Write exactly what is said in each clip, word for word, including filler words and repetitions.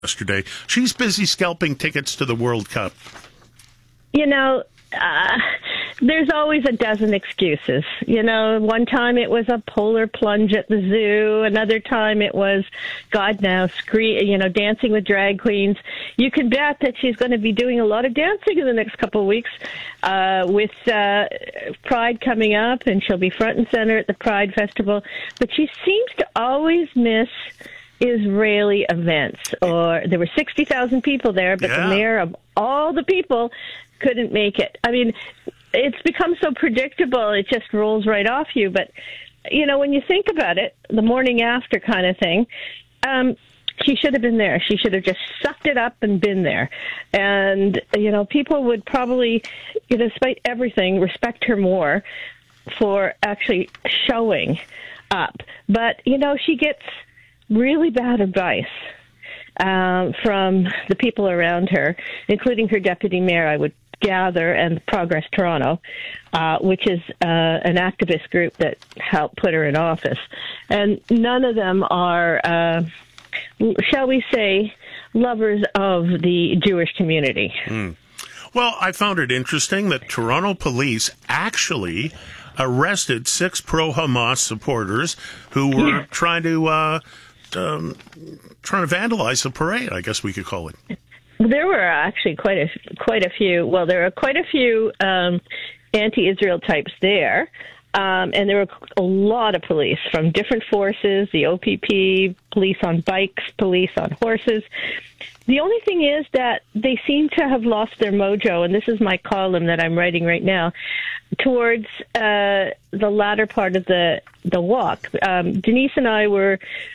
yesterday. She's busy scalping tickets to the World Cup. You know, uh, there's always a dozen excuses. You know, one time it was a polar plunge at the zoo. Another time it was, God now, scree- you know, dancing with drag queens. You can bet that she's going to be doing a lot of dancing in the next couple of weeks uh, with uh, Pride coming up, and she'll be front and center at the Pride Festival. But she seems to always miss Israeli events. Or there were sixty thousand people there, but yeah. the mayor of all the people couldn't make it. I mean, it's become so predictable, it just rolls right off you. But, you know, when you think about it, the morning after kind of thing, um, she should have been there. She should have just sucked it up and been there. And, you know, people would probably, you know, despite everything, respect her more for actually showing up. But, you know, she gets really bad advice um, from the people around her, including her deputy mayor, I would gather, and Progress Toronto, uh, which is uh, an activist group that helped put her in office. And none of them are, uh, shall we say, lovers of the Jewish community. Mm. Well, I found it interesting that Toronto police actually arrested six pro-Hamas supporters who were yeah. trying to uh, um, trying to vandalize the parade, I guess we could call it. There were actually quite a quite a few. Well, there are quite a few um, anti-Israel types there, um, and there were a lot of police from different forces: the O P P, police on bikes, police on horses. The only thing is that they seem to have lost their mojo, and this is my column that I'm writing right now, towards uh, the latter part of the the walk. Um, Denise and I were.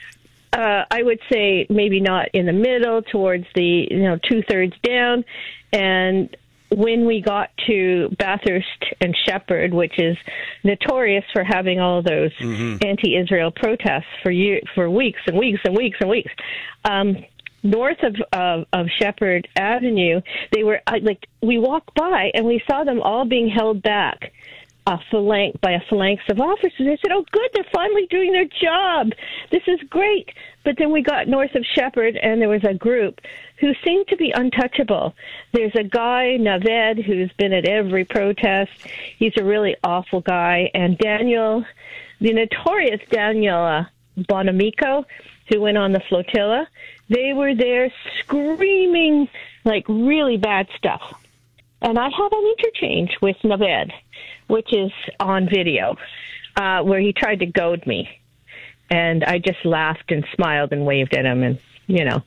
Uh, I would say maybe not in the middle, towards the, you know, two-thirds down. And when we got to Bathurst and Shepherd, which is notorious for having all those mm-hmm. anti-Israel protests for year, for weeks and weeks and weeks and weeks, um, north of, of, of Shepherd Avenue, they were, like, we walked by and we saw them all being held back. A phalanx, by a phalanx of officers. I said, oh, good, they're finally doing their job. This is great. But then we got north of Shepherd, and there was a group who seemed to be untouchable. There's a guy, Naved, who's been at every protest. He's a really awful guy. And Daniel, the notorious Daniel uh, Bonamico, who went on the flotilla, they were there screaming, like, really bad stuff. And I had an interchange with Naved, which is on video, uh, where he tried to goad me. And I just laughed and smiled and waved at him and, you know,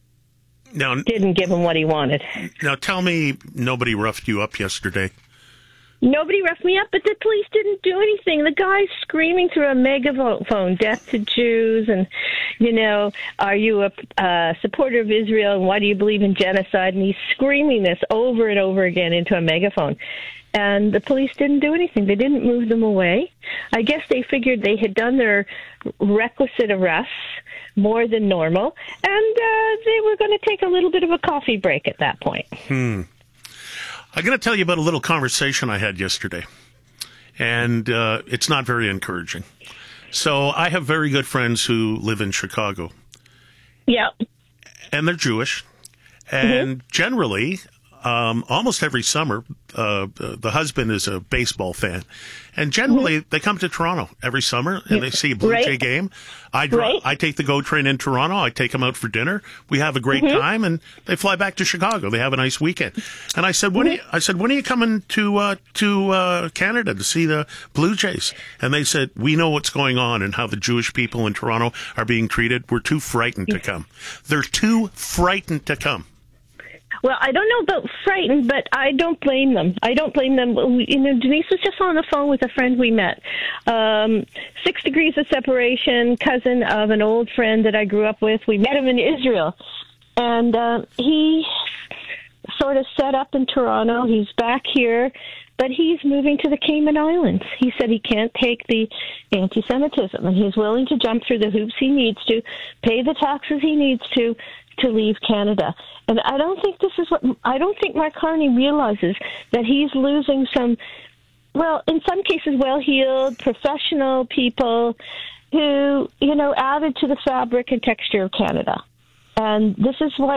now, didn't give him what he wanted. Now, tell me nobody roughed you up yesterday. Nobody roughed me up, but the police didn't do anything. The guy's screaming through a megaphone, death to Jews, and, you know, are you a uh, supporter of Israel, and why do you believe in genocide? And he's screaming this over and over again into a megaphone. And the police didn't do anything. They didn't move them away. I guess they figured they had done their requisite arrests more than normal, and uh, they were going to take a little bit of a coffee break at that point. Hmm. I'm going to tell you about a little conversation I had yesterday, and uh, it's not very encouraging. So I have very good friends who live in Chicago. Yeah. And they're Jewish. And mm-hmm. generally, um, almost every summer, uh, the husband is a baseball fan. And generally, mm-hmm. they come to Toronto every summer, and they see a Blue right. Jay game. I dri- right. I take the GO train in Toronto. I take them out for dinner. We have a great mm-hmm. time, and they fly back to Chicago. They have a nice weekend. And I said, when mm-hmm. are you, I said, when are you coming to uh, to uh, Canada to see the Blue Jays? And they said, we know what's going on and how the Jewish people in Toronto are being treated. We're too frightened to come. They're too frightened to come. Well, I don't know about frightened, but I don't blame them. I don't blame them. You know, Denise was just on the phone with a friend we met. Um, six degrees of separation, cousin of an old friend that I grew up with. We met him in Israel. And uh, he sort of set up in Toronto. He's back here, but he's moving to the Cayman Islands. He said he can't take the anti-Semitism, and he's willing to jump through the hoops he needs to, pay the taxes he needs to, to leave Canada. And I don't think this is what, I don't think Mark Carney realizes that he's losing some, well, in some cases, well-heeled, professional people who, you know, added to the fabric and texture of Canada. And this is what